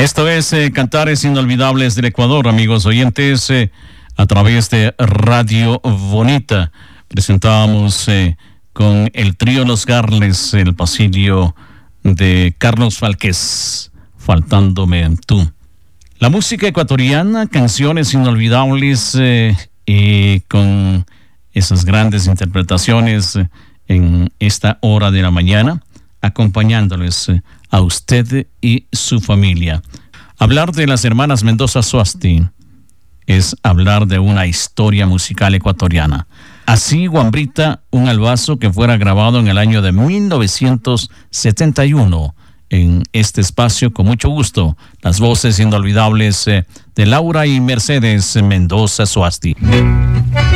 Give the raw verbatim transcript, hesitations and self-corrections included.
Esto es eh, Cantares Inolvidables del Ecuador, amigos oyentes, eh, a través de Radio Bonita. Presentábamos eh, con el trío Los Garles el pasillo de Carlos Falqués, Faltándome tú. La música ecuatoriana, canciones inolvidables eh, y con esas grandes interpretaciones eh, en esta hora de la mañana, acompañándoles eh, a usted y su familia. Hablar de las hermanas Mendoza Soasti es hablar de una historia musical ecuatoriana. Así Guambrita, un albazo que fuera grabado en el año de mil novecientos setenta y uno. En este espacio, con mucho gusto, las voces inolvidables eh, de Laura y Mercedes Mendoza Soasti.